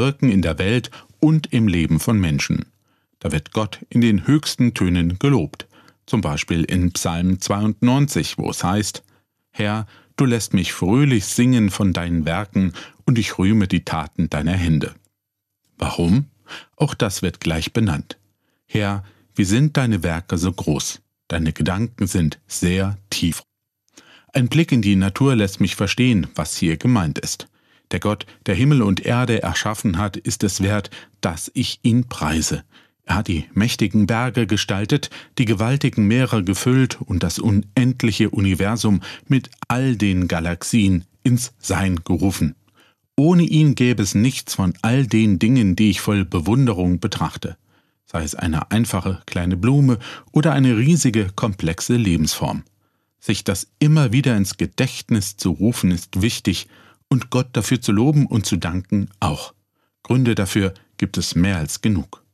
Wirken in der Welt und im Leben von Menschen. Da wird Gott in den höchsten Tönen gelobt. Zum Beispiel in Psalm 92, wo es heißt: Herr, du lässt mich fröhlich singen von deinen Werken und ich rühme die Taten deiner Hände. Warum? Auch das wird gleich benannt. Herr, wie sind deine Werke so groß? Deine Gedanken sind sehr tief. Ein Blick in die Natur lässt mich verstehen, was hier gemeint ist. Der Gott, der Himmel und Erde erschaffen hat, ist es wert, dass ich ihn preise. Er hat die mächtigen Berge gestaltet, die gewaltigen Meere gefüllt und das unendliche Universum mit all den Galaxien ins Sein gerufen. Ohne ihn gäbe es nichts von all den Dingen, die ich voll Bewunderung betrachte. Sei es eine einfache kleine Blume oder eine riesige, komplexe Lebensform. Sich das immer wieder ins Gedächtnis zu rufen, ist wichtig und Gott dafür zu loben und zu danken auch. Gründe dafür gibt es mehr als genug.